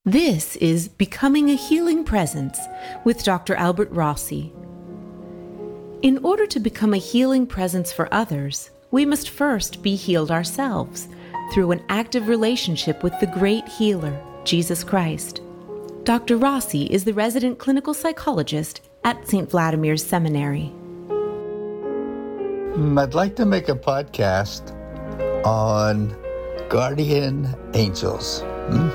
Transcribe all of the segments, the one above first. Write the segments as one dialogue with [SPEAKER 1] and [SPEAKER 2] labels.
[SPEAKER 1] This is Becoming a Healing Presence with Dr. Albert Rossi. In order to become a healing presence for others, we must first be healed ourselves through an active relationship with the great healer, Jesus Christ. Dr. Rossi is the resident clinical psychologist at St. Vladimir's Seminary.
[SPEAKER 2] I'd like to make a podcast on guardian angels.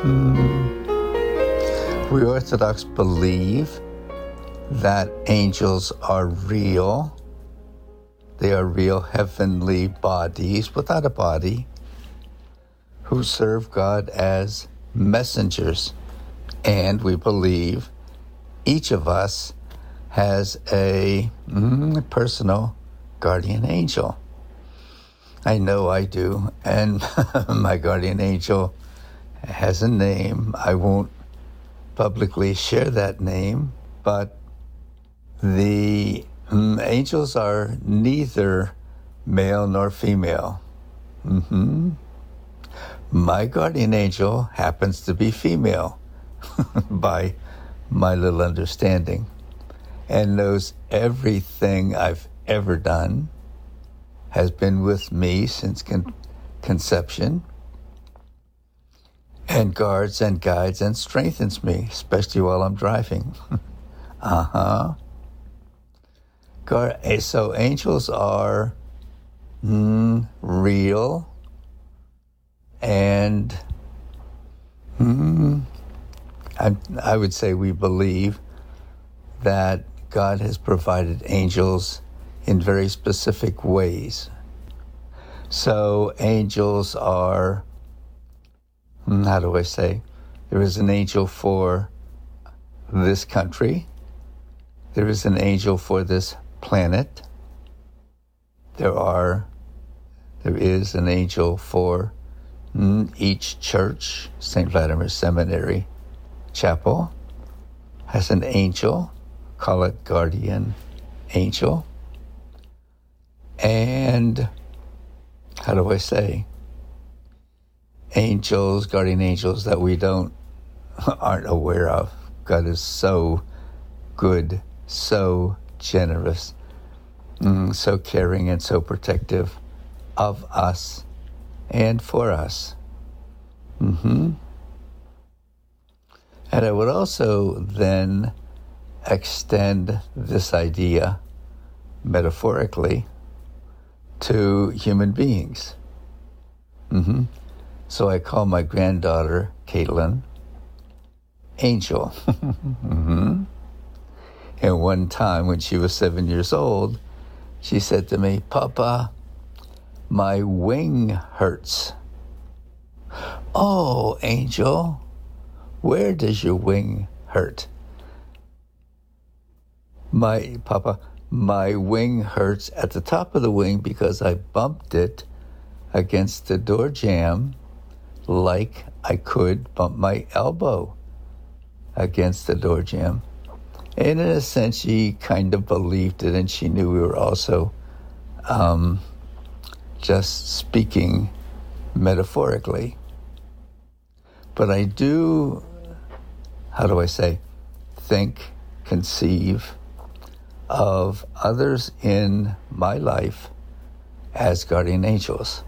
[SPEAKER 2] We Orthodox believe that angels are real. They are real heavenly bodies without a body who serve God as messengers. And we believe each of us has a personal guardian angel. I know I do. And my guardian angel has a name. I won't publicly share that name, but the angels are neither male nor female. My guardian angel happens to be female by my little understanding, and knows everything I've ever done, has been with me since conception, and guards and guides and strengthens me, especially while I'm driving. So angels are real, and I would say we believe that God has provided angels in very specific ways. So angels are, how do I say? There is an angel for this country. There is an angel for this planet. There is an angel for each church. St. Vladimir's Seminary Chapel has an angel, call it guardian angel. And how do I say? Angels, guardian angels that we aren't aware of. God is so good, so generous, so caring and so protective of us and for us. And I would also then extend this idea metaphorically to human beings. So I call my granddaughter, Caitlin, Angel. And one time when she was 7 years old, she said to me, "Papa, my wing hurts." "Oh, Angel, where does your wing hurt?" "Papa, my wing hurts at the top of the wing because I bumped it against the door jamb like I could bump my elbow against the door jamb." And in a sense, she kind of believed it, and she knew we were also just speaking metaphorically. But I do, how do I say, think, conceive of others in my life as guardian angels,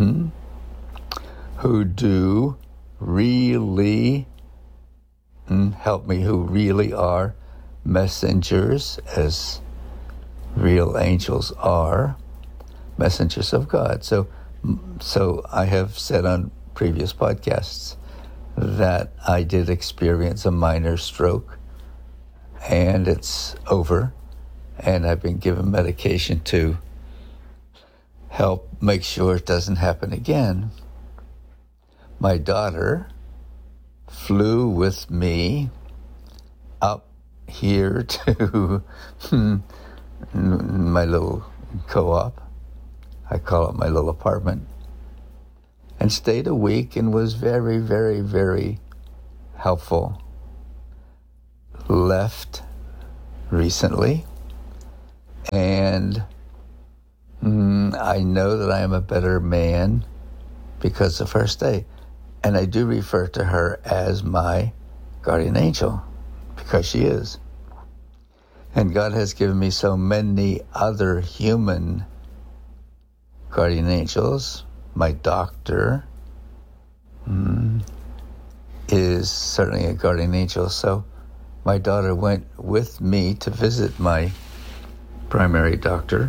[SPEAKER 2] who do really help me, who really are messengers, as real angels are, messengers of God. So I have said on previous podcasts that I did experience a minor stroke, and it's over, and I've been given medication to help make sure it doesn't happen again. My daughter flew with me up here to my little co-op. I call it my little apartment. And stayed a week and was very, very, very helpful. Left recently. And I know that I am a better man because of her stay. And I do refer to her as my guardian angel, because she is. And God has given me so many other human guardian angels. My doctor is certainly a guardian angel. So my daughter went with me to visit my primary doctor,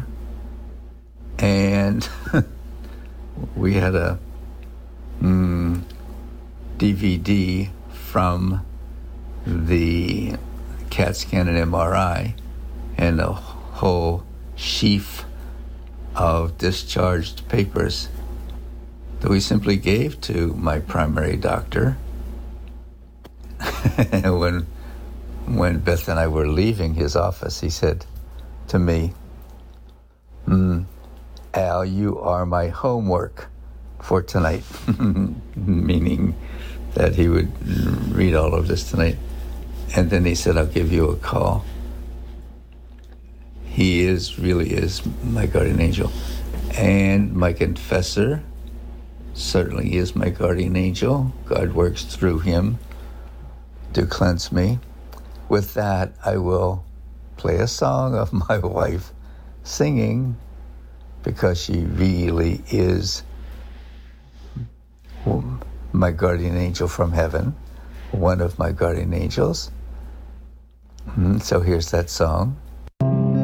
[SPEAKER 2] and we had a DVD from the CAT scan and MRI, and a whole sheaf of discharged papers that we simply gave to my primary doctor. when Beth and I were leaving his office, he said to me, Al, you are my homework for tonight, meaning that he would read all of this tonight. And then he said, I'll give you a call. He really is my guardian angel. And my confessor certainly is my guardian angel. God works through him to cleanse me. With that, I will play a song of my wife singing, because she really is my guardian angel from heaven, one of my guardian angels. So here's that song.